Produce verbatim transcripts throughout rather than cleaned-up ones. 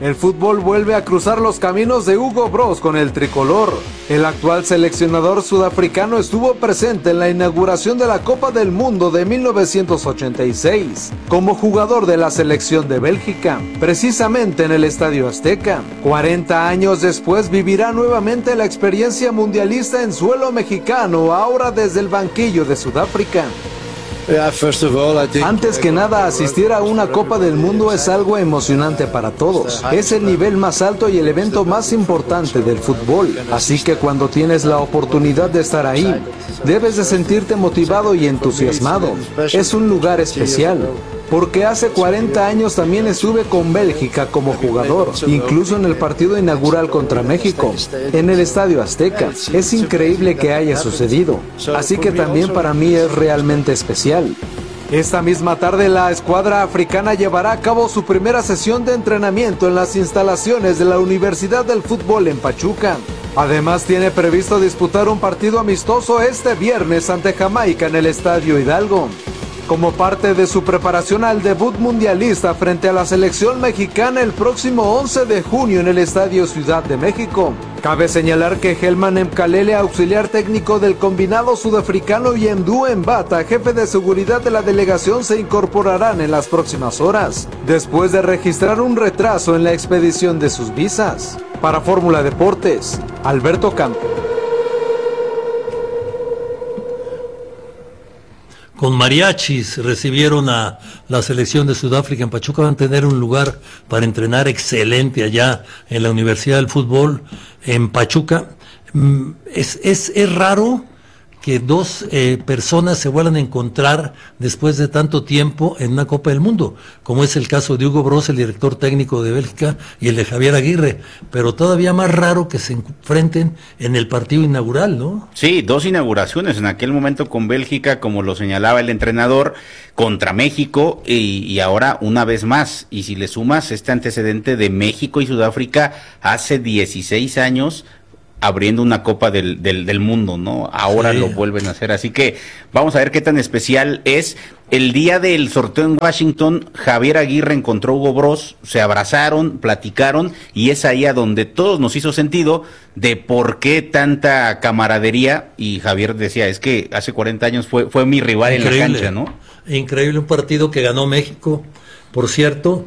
el fútbol vuelve a cruzar los caminos de Hugo Broos con el tricolor. El actual seleccionador sudafricano estuvo presente en la inauguración de la Copa del Mundo de mil novecientos ochenta y seis, como jugador de la selección de Bélgica, precisamente en el Estadio Azteca. cuarenta años después vivirá nuevamente la experiencia mundialista en suelo mexicano, ahora desde el banquillo de Sudáfrica. Antes que nada, asistir a una Copa del Mundo es algo emocionante para todos. Es el nivel más alto y el evento más importante del fútbol. Así que cuando tienes la oportunidad de estar ahí, debes de sentirte motivado y entusiasmado. Es un lugar especial, porque hace cuarenta años también estuve con Bélgica como jugador, incluso en el partido inaugural contra México, en el Estadio Azteca. Es increíble que haya sucedido, así que también para mí es realmente especial. Esta misma tarde la escuadra africana llevará a cabo su primera sesión de entrenamiento en las instalaciones de la Universidad del Fútbol en Pachuca. Además tiene previsto disputar un partido amistoso este viernes ante Jamaica en el Estadio Hidalgo, como parte de su preparación al debut mundialista frente a la selección mexicana el próximo once de junio en el Estadio Ciudad de México. Cabe señalar que Helman Mkalele, auxiliar técnico del combinado sudafricano, y Mdu Mbata, jefe de seguridad de la delegación, se incorporarán en las próximas horas, después de registrar un retraso en la expedición de sus visas. Para Fórmula Deportes, Alberto Campo. Con mariachis recibieron a la selección de Sudáfrica en Pachuca. Van a tener un lugar para entrenar excelente allá en la Universidad del Fútbol en Pachuca. Es, es, es raro que dos eh, personas se vuelvan a encontrar después de tanto tiempo en una Copa del Mundo, como es el caso de Hugo Broos, el director técnico de Bélgica, y el de Javier Aguirre, pero todavía más raro que se enfrenten en el partido inaugural, ¿no? Sí, dos inauguraciones, en aquel momento con Bélgica, como lo señalaba el entrenador, contra México, y, y ahora una vez más, y si le sumas este antecedente de México y Sudáfrica hace dieciséis años, abriendo una Copa del, del, del Mundo, ¿no? Ahora sí lo vuelven a hacer, así que vamos a ver qué tan especial es. El día del sorteo en Washington, Javier Aguirre encontró a Hugo Broos, se abrazaron, platicaron, y es ahí a donde todos nos hizo sentido de por qué tanta camaradería, y Javier decía, es que hace cuarenta años fue, fue mi rival Increíble. en la cancha, ¿no? Increíble, un partido que ganó México, por cierto,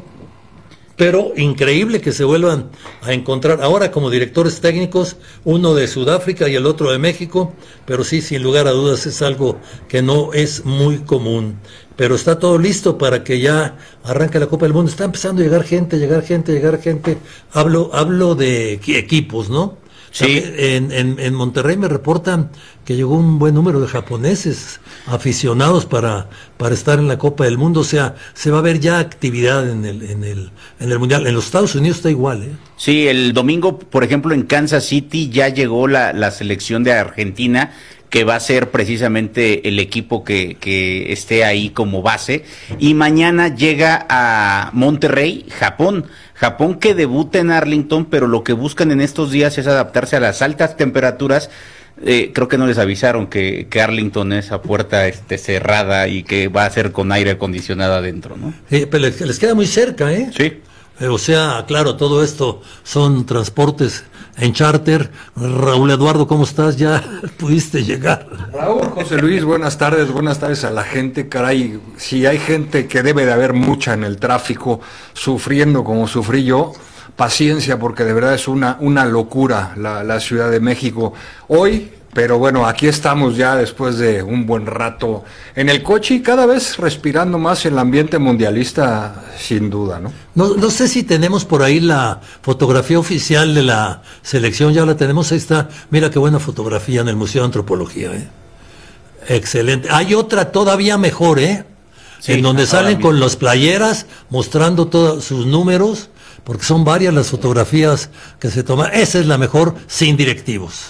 pero increíble que se vuelvan a encontrar ahora como directores técnicos, uno de Sudáfrica y el otro de México, pero sí, sin lugar a dudas es algo que no es muy común. Pero está todo listo para que ya arranque la Copa del Mundo. Está empezando a llegar gente, llegar gente, llegar gente. Hablo, hablo de equipos, ¿no? Sí. En, en, en Monterrey me reportan que llegó un buen número de japoneses aficionados para, para estar en la Copa del Mundo. O sea, se va a ver ya actividad en el, en el, en el Mundial. En los Estados Unidos está igual, ¿eh? Sí, el domingo, por ejemplo, en Kansas City ya llegó la, la selección de Argentina, que va a ser precisamente el equipo que, que esté ahí como base, y mañana llega a Monterrey, Japón, Japón que debuta en Arlington, pero lo que buscan en estos días es adaptarse a las altas temperaturas. Eh, creo que no les avisaron que, que Arlington es a puerta este, cerrada y que va a ser con aire acondicionado adentro, ¿no? Eh, pero les, les queda muy cerca, ¿eh? Sí. Eh, o sea, claro, todo esto son transportes en charter. Raúl Eduardo, ¿cómo estás? ¿Ya pudiste llegar? Raúl, José Luis, buenas tardes, buenas tardes a la gente. Caray, si hay gente que debe de haber mucha en el tráfico, sufriendo como sufrí yo, paciencia, porque de verdad es una, una locura la, la Ciudad de México hoy. Pero bueno, aquí estamos ya después de un buen rato en el coche y cada vez respirando más el ambiente mundialista, sin duda, ¿no? No, no sé si tenemos por ahí la fotografía oficial de la selección, ya la tenemos, ahí está. Mira qué buena fotografía en el Museo de Antropología, ¿eh? Excelente. Hay otra todavía mejor, ¿eh? Sí, en donde salen con las playeras mostrando todos sus números, porque son varias las fotografías que se toman. Esa es la mejor, sin directivos.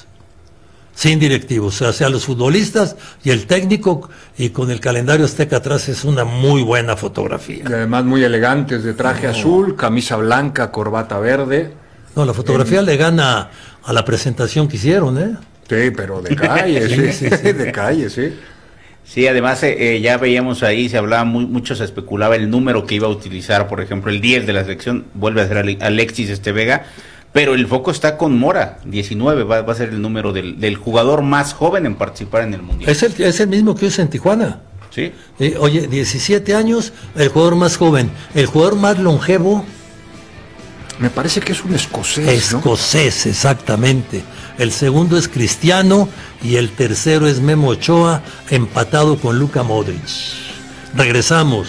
Sin directivos, o sea, los futbolistas y el técnico, y con el calendario azteca atrás, es una muy buena fotografía. Y además muy elegantes, de traje no. azul, camisa blanca, corbata verde. No, la fotografía en... le gana a la presentación que hicieron, ¿eh? Sí, pero de calle, sí, sí, sí, sí, de calle, sí. Sí, además eh, ya veíamos ahí, se hablaba muy, mucho, se especulaba el número que iba a utilizar, por ejemplo, el diez de la selección, vuelve a ser Alexis este Vega, pero el foco está con Mora, diecinueve, va, va a ser el número del, del jugador más joven en participar en el Mundial. Es el, es el mismo que usa en Tijuana. Sí. Eh, oye, diecisiete años, el jugador más joven, el jugador más longevo. Me parece que es un escocés, Escocés, ¿no? Exactamente. El segundo es Cristiano y el tercero es Memo Ochoa, empatado con Luka Modric. Regresamos.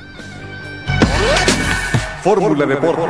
Fórmula Deportes.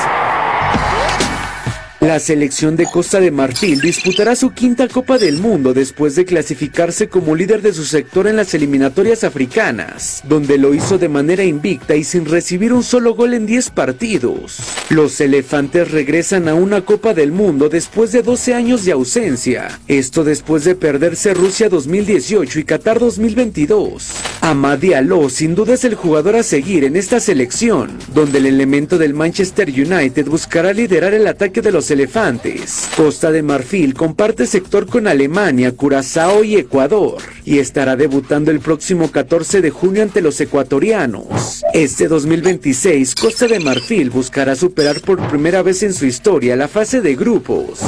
La selección de Costa de Marfil disputará su quinta Copa del Mundo después de clasificarse como líder de su sector en las eliminatorias africanas, donde lo hizo de manera invicta y sin recibir un solo gol en diez partidos. Los elefantes regresan a una Copa del Mundo después de doce años de ausencia, esto después de perderse Rusia dos mil dieciocho y Qatar dos mil veintidós. Amad Diallo sin duda es el jugador a seguir en esta selección, donde el elemento del Manchester United buscará liderar el ataque de los elefantes. Costa de Marfil comparte sector con Alemania, Curazao y Ecuador, y estará debutando el próximo catorce de junio ante los ecuatorianos. Este dos mil veintiséis, Costa de Marfil buscará superar por primera vez en su historia la fase de grupos.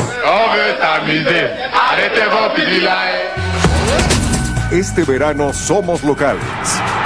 Este verano somos locales.